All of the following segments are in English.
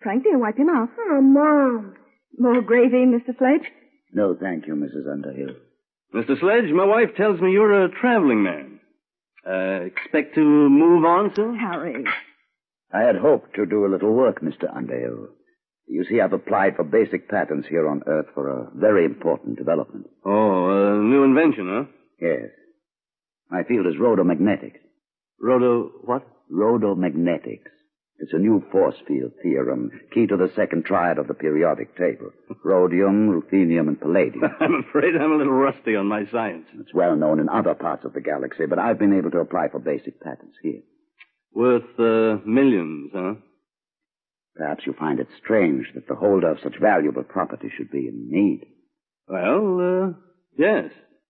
Frank, dear, wipe your mouth. Oh, Mom. More gravy, Mr. Sledge? No, thank you, Mrs. Underhill. Mr. Sledge, my wife tells me you're a traveling man. Expect to move on soon? Harry. I had hoped to do a little work, Mr. Underhill. You see, I've applied for basic patents here on Earth for a very important development. Oh, a new invention, huh? Yes. My field is rhodomagnetics. What? Rhodomagnetics. It's a new force field theorem, key to the second triad of the periodic table. Rhodium, ruthenium, and palladium. I'm afraid I'm a little rusty on my science. It's well known in other parts of the galaxy, but I've been able to apply for basic patents here. Worth millions, huh? Perhaps you find it strange that the holder of such valuable property should be in need. Well, yes.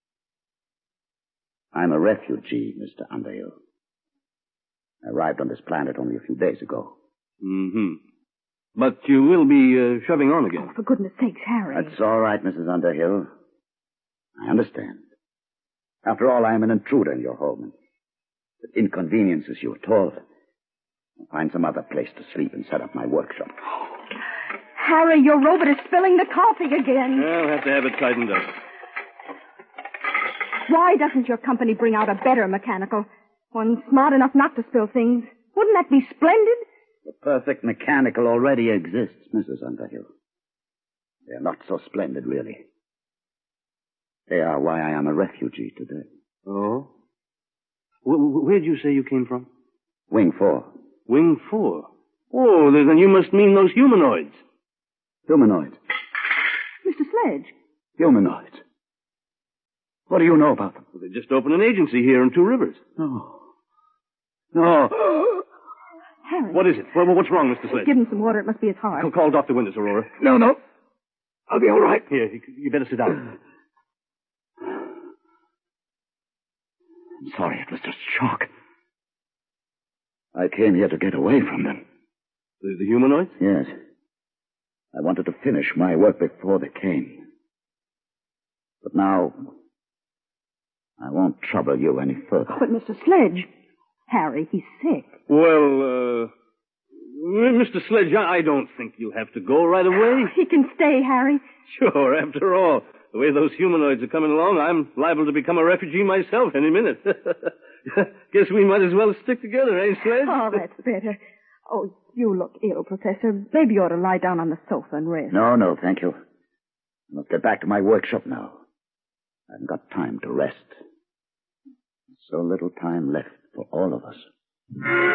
I'm a refugee, Mr. Underhill. I arrived on this planet only a few days ago. Mm-hmm. But you will be shoving on again. Oh, for goodness sakes, Harry. That's all right, Mrs. Underhill. I understand. After all, I am an intruder in your home. And if it inconveniences you at all, I'll find some other place to sleep and set up my workshop. Harry, your robot is spilling the coffee again. I'll have to have it tightened up. Why doesn't your company bring out a better mechanical? One smart enough not to spill things. Wouldn't that be splendid? The perfect mechanical already exists, Mrs. Underhill. They're not so splendid, really. They are why I am a refugee today. Oh? Where did you say you came from? Wing 4. Wing 4? Oh, then you must mean those humanoids. Humanoids. Mr. Sledge. Humanoids. What do you know about them? Well, they just opened an agency here in Two Rivers. No. No. Harry. What is it? What's wrong, Mr. Sledge? Give him some water. It must be his heart. Call Dr. Winters, Aurora. No. I'll be all right. Here, you better sit down. I'm sorry, it was just shock. I came here to get away from them. The humanoids? Yes. I wanted to finish my work before they came. But now, I won't trouble you any further. But, Mr. Sledge, Harry, he's sick. Well, Mr. Sledge, I don't think you'll have to go right away. He can stay, Harry. Sure, after all, the way those humanoids are coming along, I'm liable to become a refugee myself any minute. Guess we might as well stick together, eh, Sledge? Oh, that's better. Oh, you look ill, Professor. Maybe you ought to lie down on the sofa and rest. No, thank you. I must get back to my workshop now. I haven't got time to rest. So little time left for all of us.